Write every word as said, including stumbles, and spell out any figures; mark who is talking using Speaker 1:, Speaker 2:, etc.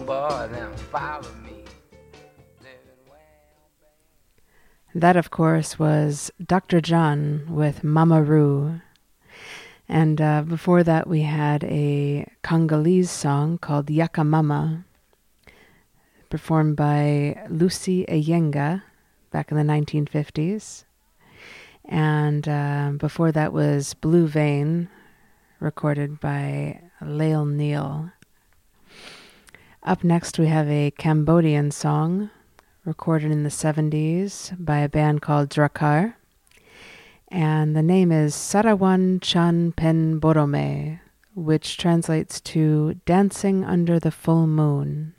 Speaker 1: boy, then follow me.
Speaker 2: That, of course, was Doctor John with Mama Roo. And uh, before that, we had a Congolese song called Yaka Mama, performed by Lucy Ayenga back in the nineteen fifties. And uh, before that was Blue Vein, recorded by Lael Neal. Up next, we have a Cambodian song recorded in the seventies by a band called Drakar. And the name is Sarawan Chan Pen Borome, which translates to Dancing Under the Full Moon.